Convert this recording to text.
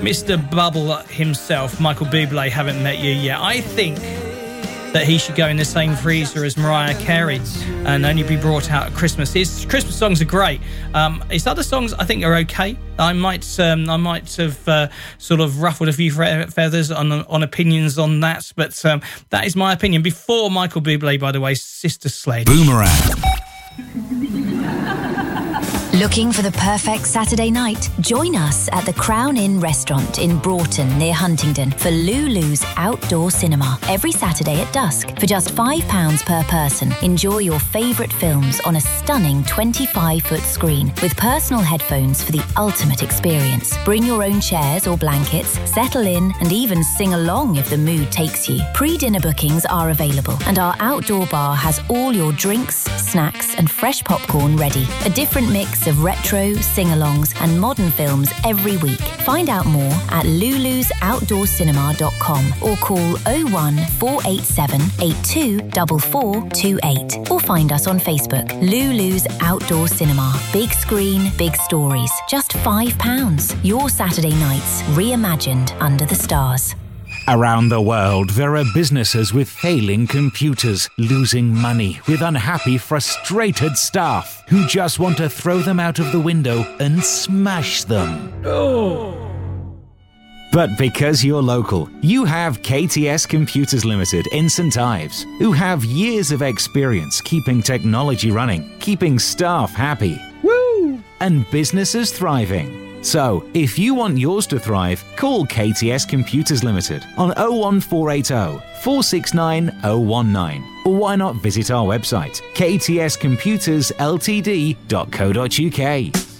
Mr. Bubble himself, Michael Bublé, haven't met you yet. I think that he should go in the same freezer as Mariah Carey and only be brought out at Christmas. His Christmas songs are great. His other songs, I think, are okay. I might have sort of ruffled a few feathers on opinions on that, but that is my opinion. Before Michael Bublé, by the way, Sister Sledge. Boomerang. Looking for the perfect Saturday night? Join us at the Crown Inn restaurant in Broughton near Huntingdon for Lulu's Outdoor Cinema every Saturday at dusk. For just £5 per person, enjoy your favourite films on a stunning 25-foot screen with personal headphones for the ultimate experience. Bring your own chairs or blankets, settle in and even sing along if the mood takes you. Pre-dinner bookings are available and our outdoor bar has all your drinks, snacks and fresh popcorn ready. A different mix of retro, sing-alongs and modern films every week. Find out more at lulusoutdoorcinema.com or call 01487 824428 or find us on Facebook. Lulu's Outdoor Cinema. Big screen, big stories. Just £5. Your Saturday nights reimagined under the stars. Around the world, there are businesses with failing computers, losing money, with unhappy, frustrated staff who just want to throw them out of the window and smash them. Oh. But because you're local, you have KTS Computers Limited in St Ives, who have years of experience keeping technology running, keeping staff happy, and businesses thriving. So, if you want yours to thrive, call KTS Computers Limited on 01480 469 019. Or why not visit our website, ktscomputersltd.co.uk.